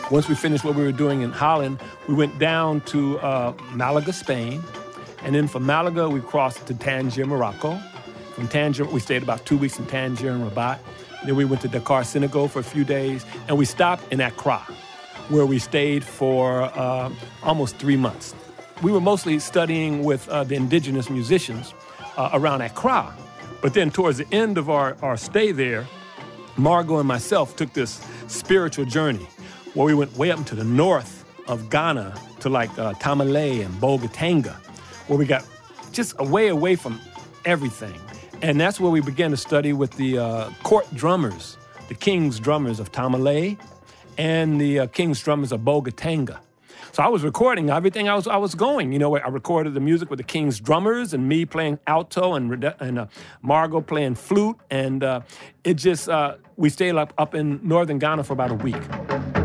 Once we finished what we were doing in Holland, we went down to Malaga, Spain. And then from Malaga, we crossed to Tangier, Morocco. From Tangier, we stayed about 2 weeks in Tangier and Rabat. Then we went to Dakar, Senegal for a few days. And we stopped in Accra, where we stayed for almost 3 months. We were mostly studying with the indigenous musicians around Accra. But then towards the end of our stay there, Margot and myself took this spiritual journey where we went way up into the north of Ghana to like Tamale and Bolgatanga, where we got just away from everything. And that's where we began to study with the court drummers, the king's drummers of Tamale and the king's drummers of Bolgatanga. So I was recording everything I was going. You know, I recorded the music with the king's drummers and me playing alto and Margot playing flute. And it just, we stayed up in northern Ghana for about a week.